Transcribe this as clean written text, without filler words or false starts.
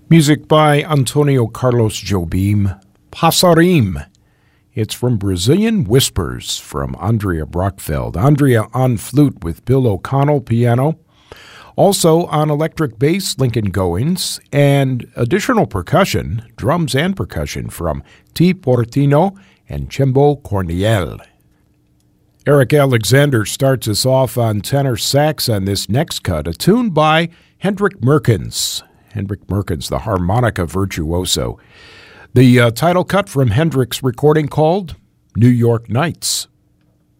Music by Antonio Carlos Jobim, Passarim. It's from Brazilian Whispers from Andrea Brockfeld. Andrea on flute with Bill O'Connell piano. Also on electric bass, Lincoln Goins, and additional percussion, drums and percussion from T. Portino and Chembo Corniel. Eric Alexander starts us off on tenor sax on this next cut, a tune by Hendrik Merkens. Hendrik Merkens, the harmonica virtuoso. The title cut from Hendrik's recording called New York Nights.